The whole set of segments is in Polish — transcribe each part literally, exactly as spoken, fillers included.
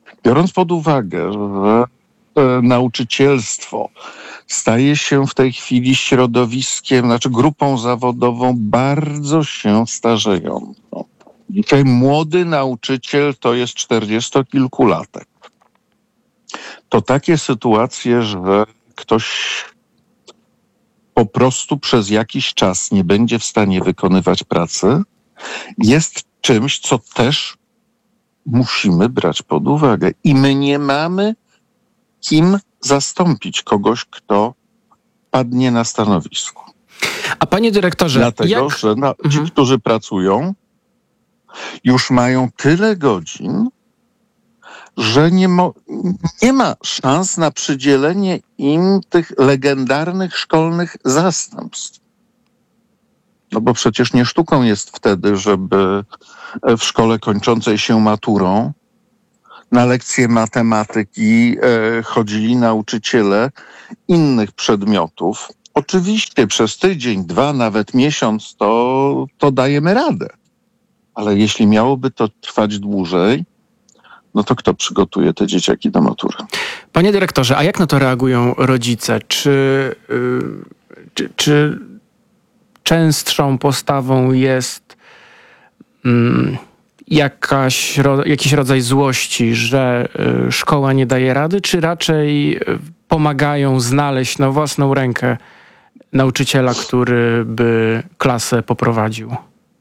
Biorąc pod uwagę, że e, nauczycielstwo staje się w tej chwili środowiskiem, znaczy grupą zawodową bardzo się starzejącą. Dzisiaj młody nauczyciel to jest czterdziestokilkulatek. To takie sytuacje, że ktoś po prostu przez jakiś czas nie będzie w stanie wykonywać pracy, jest czymś, co też musimy brać pod uwagę. I my nie mamy kim zastąpić kogoś, kto padnie na stanowisku. A panie dyrektorze, Dlatego, jak... że na, ci, mhm. którzy pracują, już mają tyle godzin, że nie, mo- nie ma szans na przydzielenie im tych legendarnych szkolnych zastępstw. No bo przecież nie sztuką jest wtedy, żeby w szkole kończącej się maturą na lekcje matematyki e, chodzili nauczyciele innych przedmiotów. Oczywiście przez tydzień, dwa, nawet miesiąc to, to dajemy radę. Ale jeśli miałoby to trwać dłużej, no to kto przygotuje te dzieciaki do matury? Panie dyrektorze, a jak na to reagują rodzice? Czy, yy, czy, czy częstszą postawą jest yy, jakaś, ro, jakiś rodzaj złości, że yy, szkoła nie daje rady, czy raczej yy, pomagają znaleźć na własną rękę nauczyciela, który by klasę poprowadził?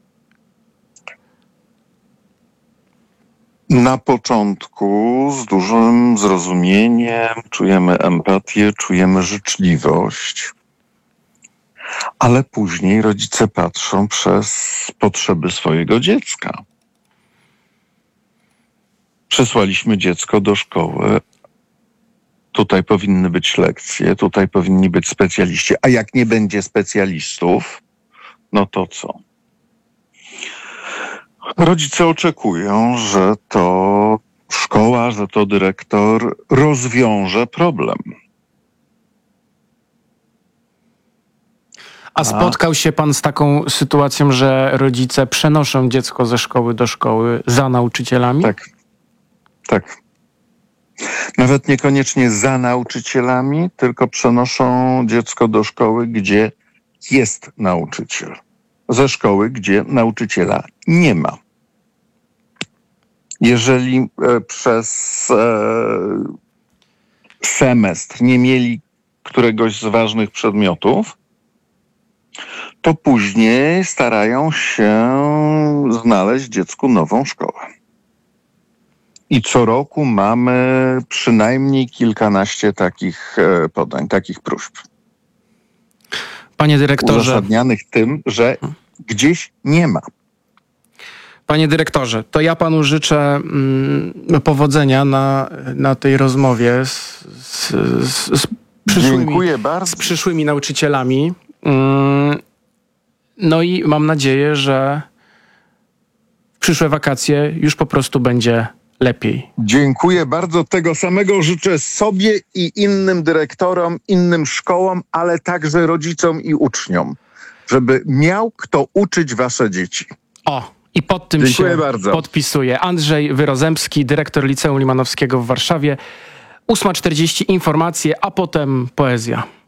Na początku z dużym zrozumieniem czujemy empatię, czujemy życzliwość, ale później rodzice patrzą przez potrzeby swojego dziecka. Przesłaliśmy dziecko do szkoły. Tutaj powinny być lekcje, tutaj powinni być specjaliści. A jak nie będzie specjalistów, no to co? Rodzice oczekują, że to szkoła, że to dyrektor rozwiąże problem. A spotkał się pan z taką sytuacją, że rodzice przenoszą dziecko ze szkoły do szkoły za nauczycielami? Tak, tak. Nawet niekoniecznie za nauczycielami, tylko przenoszą dziecko do szkoły, gdzie jest nauczyciel. Ze szkoły, gdzie nauczyciela nie ma. Jeżeli e, przez e, semestr nie mieli któregoś z ważnych przedmiotów, to później starają się znaleźć dziecku nową szkołę. I co roku mamy przynajmniej kilkanaście takich e, podań, takich próśb. Panie dyrektorze... Uzasadnianych tym, że gdzieś nie ma. Panie dyrektorze, to ja panu życzę mm, powodzenia na, na tej rozmowie z, z, z, z, przyszłymi, Dziękuję bardzo. z przyszłymi nauczycielami. Mm, no i mam nadzieję, że w przyszłe wakacje już po prostu będzie lepiej. Dziękuję bardzo. Tego samego życzę sobie i innym dyrektorom, innym szkołom, ale także rodzicom i uczniom, żeby miał kto uczyć wasze dzieci. O, i pod tym Dziękuję się bardzo. podpisuje Andrzej Wyrozemski, dyrektor Liceum Limanowskiego w Warszawie. ósma czterdzieści informacje, a potem poezja.